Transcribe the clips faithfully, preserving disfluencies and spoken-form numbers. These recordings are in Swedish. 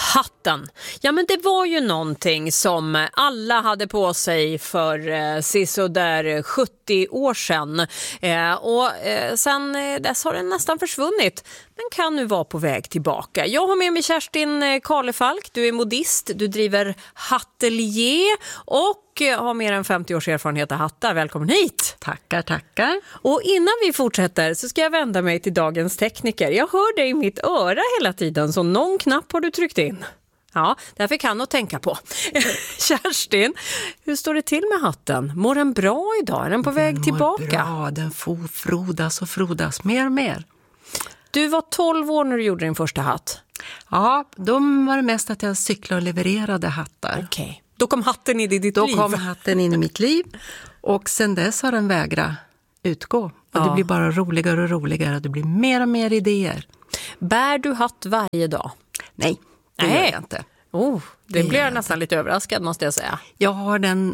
Hatten. Ja, men det var ju någonting som alla hade på sig för eh, sisådär sjuttio år sedan. Eh, och eh, sen dess har den nästan försvunnit. Den kan nu vara på väg tillbaka. Jag har med mig Kerstin Karlefalk. Du är modist, du driver hattelier och har mer än femtio års erfarenhet av hattar. Välkommen hit! Tackar, tackar. Och innan vi fortsätter så ska jag vända mig till dagens tekniker. Jag hör dig i mitt öra hela tiden, så någon knapp har du tryckt in. Ja, därför kan att tänka på. Kerstin, hur står det till med hatten? Mår den bra idag? Är den på den väg tillbaka? Bra, den får frodas och frodas mer och mer. Du var tolv år när du gjorde din första hatt. Ja, då var det mest att jag cyklade och levererade hattar. Okej. Okay. Då kom hatten in i ditt då liv. Då kom hatten in i mitt liv. Och sen dess har den vägrat utgå. Och ja. Det blir bara roligare och roligare. Det blir mer och mer idéer. Bär du hatt varje dag? Nej, det Nej. gör jag inte. Oh, det, det blir jag nästan inte. lite överraskad, måste jag säga. Jag har den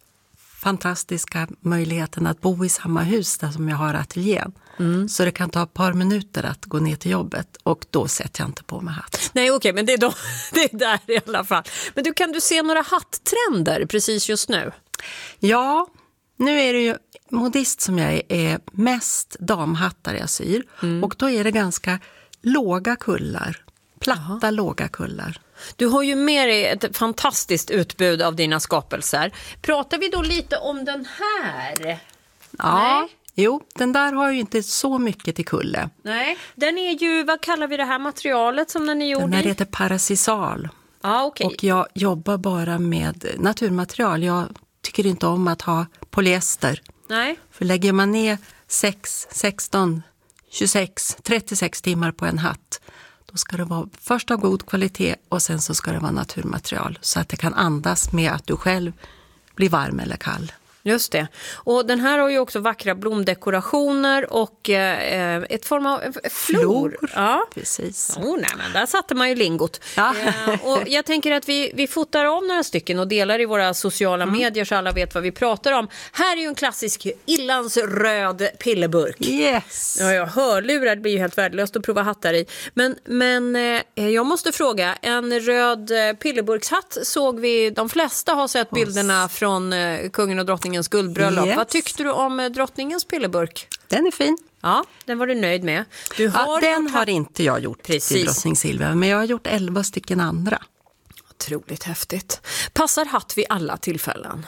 fantastiska möjligheten att bo i samma hus där som jag har ateljén. Mm. Så det kan ta ett par minuter att gå ner till jobbet och då sätter jag inte på mig hatt. Nej, okej, okay, men det är, då, det är där i alla fall. Men du, kan du se några hatttrender precis just nu? Ja, nu är det ju modist som jag är, är mest damhattar jag syr. Mm. Och då är det ganska låga kullar. Platta, Aha. låga kullar. Du har ju med dig ett fantastiskt utbud av dina skapelser. Pratar vi då lite om den här? Ja, Nej. jo, den där har ju inte så mycket till kulle. Nej, den är ju, vad kallar vi det här materialet som den är gjord i? Den här heter Parasisal. Ja, okej. Och jag jobbar bara med naturmaterial. Jag tycker inte om att ha polyester. Nej. För lägger man ner sex, sexton, tjugosex, trettiosex timmar på en hatt, då ska det vara först av god kvalitet och sen så ska det vara naturmaterial. Så att det kan andas med att du själv blir varm eller kall. Just det. Och den här har ju också vackra blomdekorationer och eh, ett form av flor. Flor, ja. Precis. Oh, nej, men där satte man ju lingot. Ja. Eh, och jag tänker att vi, vi fotar om några stycken och delar i våra sociala mm. medier så alla vet vad vi pratar om. Här är ju en klassisk irlandsröd pillerburk. Yes. Ja, jag hörlurar, det blir ju helt värdelöst att prova hattar i. Men, men eh, jag måste fråga, en röd pillerburkshatt såg vi, de flesta har sett bilderna från eh, kungen och drottningen guldbröllop. Yes. Vad tyckte du om drottningens pillerburk? Den är fin. Ja, den var du nöjd med. Du har ja, den har inte jag gjort Precis. till drottning Silvia, men jag har gjort elva stycken andra. Otroligt häftigt. Passar hatt vid alla tillfällen?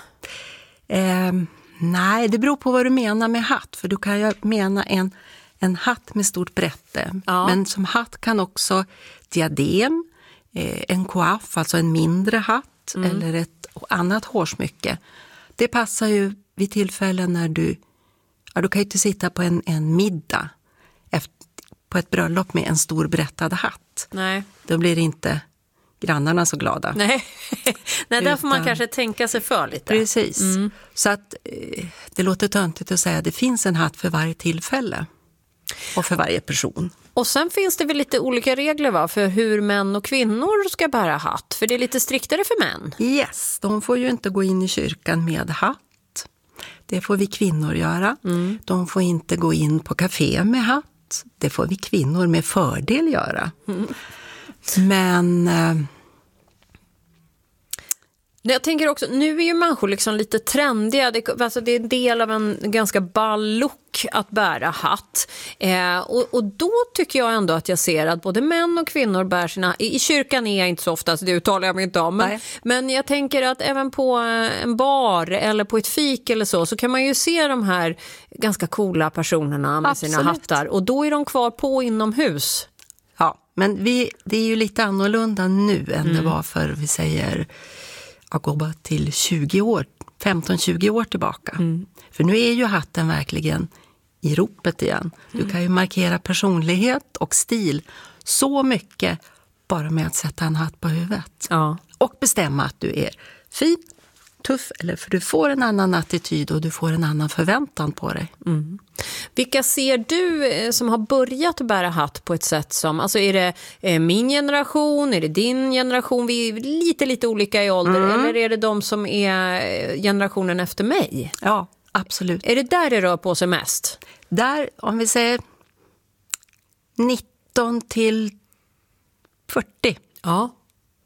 Eh, nej, det beror på vad du menar med hatt. För du kan ju mena en, en hatt med stort brätte. Ja. Men som hatt kan också diadem, eh, en coif, alltså en mindre hatt mm. eller ett annat hårsmycke. Det passar ju vid tillfällen när du, ja, du kan ju inte sitta på en, en middag efter, på ett bröllop med en stor brättad hatt. Nej. Då blir inte grannarna så glada. Nej, Nej där Utan, får man kanske tänka sig för lite. Precis. Mm. Så att eh, det låter töntigt att säga att det finns en hatt för varje tillfälle och för varje person. Och sen finns det väl lite olika regler va, för hur män och kvinnor ska bära hatt. För det är lite striktare för män. Yes, de får ju inte gå in i kyrkan med hatt. Det får vi kvinnor göra. Mm. De får inte gå in på café med hatt. Det får vi kvinnor med fördel göra. Mm. Men... Eh, Jag tänker också, nu är ju människor liksom lite trendiga. Det, alltså det är en del av en ganska ball look att bära hatt. Eh, och, och då tycker jag ändå att jag ser att både män och kvinnor bär sina... I, i kyrkan är jag inte så ofta, så det uttalar jag mig inte om. Men, men jag tänker att även på en bar eller på ett fik eller så, så kan man ju se de här ganska coola personerna med Absolut. sina hattar. Och då är de kvar på inomhus. Ja, men vi, det är ju lite annorlunda nu än mm. det var för, vi säger... Jag går bara till tjugo år, femton tjugo år tillbaka. Mm. För nu är ju hatten verkligen i ropet igen. Du kan ju markera personlighet och stil så mycket bara med att sätta en hatt på huvudet. Ja. Och bestämma att du är fin, tuff, eller för du får en annan attityd och du får en annan förväntan på dig. Mm. Vilka ser du som har börjat bära hatt på ett sätt som, alltså är det eh, min generation, är det din generation, vi är lite lite olika i ålder, mm. eller är det de som är generationen efter mig? Ja, absolut. Är det där det rör på sig mest? Där, om vi säger nitton till fyrtio. Ja.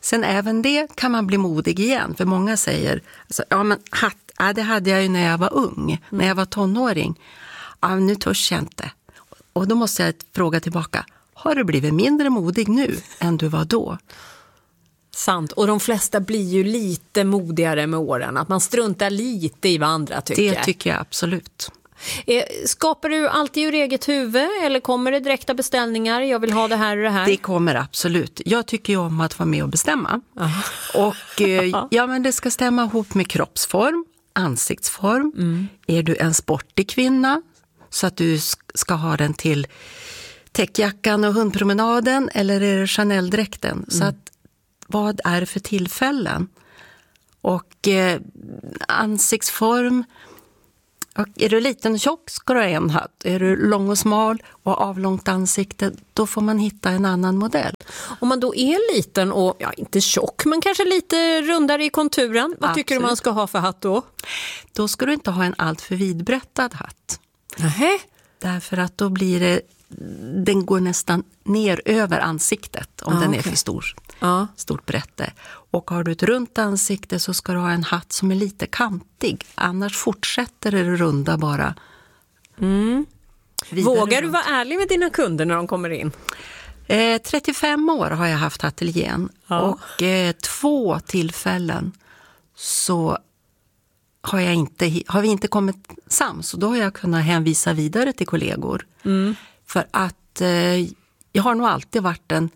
Sen även det kan man bli modig igen. För många säger, alltså, ja men hatt, ja, det hade jag ju när jag var ung, mm. när jag var tonåring. Ja, nu törs jag inte. Och då måste jag fråga tillbaka, har du blivit mindre modig nu än du var då? Sant, och de flesta blir ju lite modigare med åren. Att man struntar lite i vad andra tycker. Det tycker jag absolut. Skapar du alltid ur eget huvud eller kommer det direkta beställningar? Jag vill ha det här och det här. Det kommer absolut. Jag tycker ju om att vara med och bestämma. Aha. Och eh, ja, men det ska stämma ihop med kroppsform, ansiktsform. Mm. Är du en sportig kvinna så att du ska ha den till täckjackan och hundpromenaden, eller är det Chanel-dräkten? Mm. Så att vad är det för tillfällen? Och eh, ansiktsform. Och är du liten och tjock ska du ha en hatt. Är du lång och smal och avlångt ansikte, då får man hitta en annan modell. Om man då är liten och, ja, inte tjock, men kanske lite rundare i konturen, vad Absolut. Tycker du man ska ha för hatt då? Då ska du inte ha en allt för vidbrättad hatt. Nähä? Därför att då blir det, den går nästan ner över ansiktet om ah, den är okay. för stor. Ah. Stort brätte. Och har du ett runt ansikte så ska du ha en hatt som är lite kantig. Annars fortsätter det runda bara. Mm. Vågar du vara ärlig med dina kunder när de kommer in? Eh, trettiofem år har jag haft ateljén. Ah. Och eh, två tillfällen så har, jag inte, har vi inte kommit sams. Och då har jag kunnat hänvisa vidare till kollegor. Mm. För att eh, jag har nog alltid varit den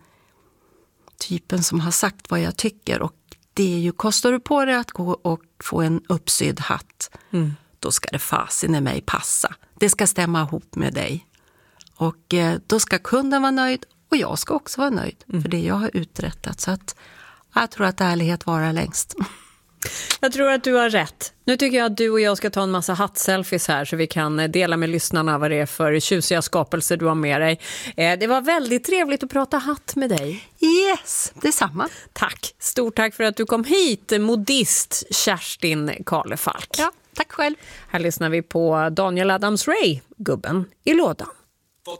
typen som har sagt vad jag tycker. Och det är ju, kostar du på dig att gå och få en uppsydd hatt, mm. då ska det fasen i mig passa. Det ska stämma ihop med dig. Och eh, då ska kunden vara nöjd och jag ska också vara nöjd mm. för det jag har uträttat. Så att jag tror att ärlighet varar längst. Jag tror att du har rätt. Nu tycker jag att du och jag ska ta en massa hattselfies här så vi kan dela med lyssnarna vad det är för tjusiga skapelser du har med dig. Det var väldigt trevligt att prata hatt med dig. Yes, detsamma. Tack. Stort tack för att du kom hit, modist Kerstin Karlefalk. Ja, tack själv. Här lyssnar vi på Daniel Adams-Ray, Gubben i lådan.